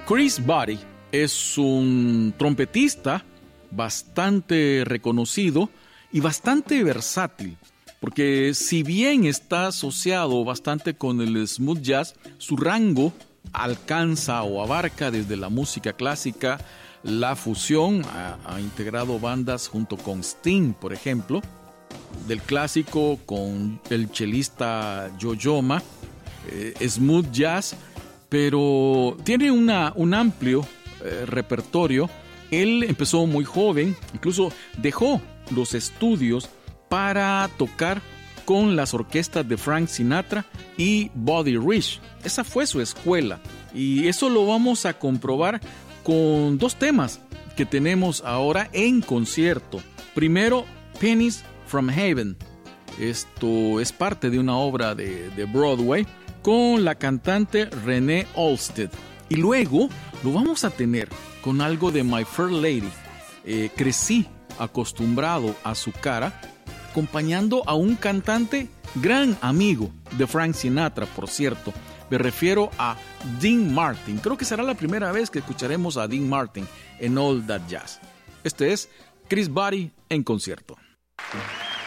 Chris Botti es un trompetista bastante reconocido y bastante versátil, porque si bien está asociado bastante con el smooth jazz, su rango alcanza o abarca desde la música clásica, la fusión, ha integrado bandas junto con Sting, por ejemplo, del clásico con el chelista Yo-Yo Ma, smooth jazz, pero tiene un amplio repertorio. Él empezó muy joven, incluso dejó los estudios para tocar con las orquestas de Frank Sinatra y Buddy Rich. Esa fue su escuela y eso lo vamos a comprobar con dos temas que tenemos ahora en concierto. Primero, Pennies from Heaven. Esto es parte de una obra de Broadway con la cantante Renee Olsted. Y luego lo vamos a tener con algo de My Fair Lady. Crecí acostumbrado a su cara, acompañando a un cantante gran amigo de Frank Sinatra, por cierto. Me refiero a Dean Martin. Creo que será la primera vez que escucharemos a Dean Martin en All That Jazz. Este es Chris Botti en concierto.